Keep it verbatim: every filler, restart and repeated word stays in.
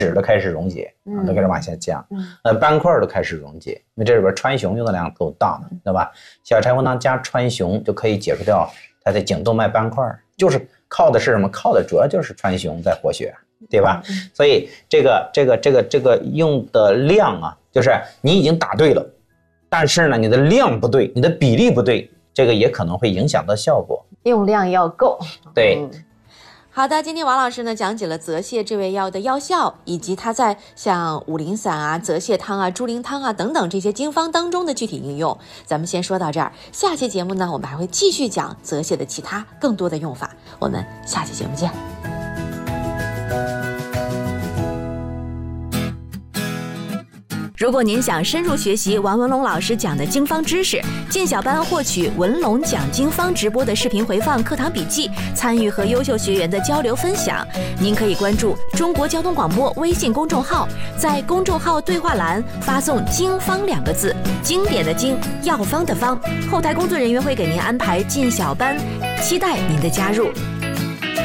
脂都开始溶解，嗯、都开始往下降，嗯、呃，斑块都开始溶解。那这里边川芎用的量够大的，对吧？小柴胡汤加川芎就可以解除掉它的颈动脉斑块，就是靠的是什么？靠的主要就是川芎在活血，对吧？嗯、所以这个这个这个这个用的量啊，就是你已经打对了，但是呢，你的量不对，你的比例不对，这个也可能会影响到效果。 用量要够， 对。 嗯好的，今天王老师呢讲解了泽泻这味药的药效，以及它在像五苓散啊、泽泻汤啊、猪苓汤啊等等这些经方当中的具体应用。咱们先说到这儿，下期节目呢，我们还会继续讲泽泻的其他更多的用法。我们下期节目见。如果您想深入学习王文龙老师讲的经方知识，进小班获取文龙讲经方直播的视频回放、课堂笔记，参与和优秀学员的交流分享，您可以关注中国交通广播微信公众号，在公众号对话栏发送经方两个字，经典的经，药方的方，后台工作人员会给您安排进小班，期待您的加入。